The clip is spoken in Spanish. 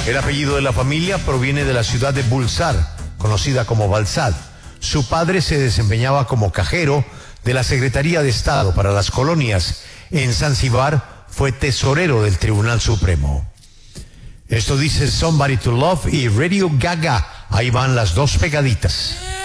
El apellido de la familia proviene de la ciudad de Bulsar, conocida como Balsad. Su padre se desempeñaba como cajero de la Secretaría de Estado para las Colonias. En Zanzíbar fue tesorero del Tribunal Supremo. Esto dice Somebody to Love y Radio Gaga. Ahí van las dos pegaditas.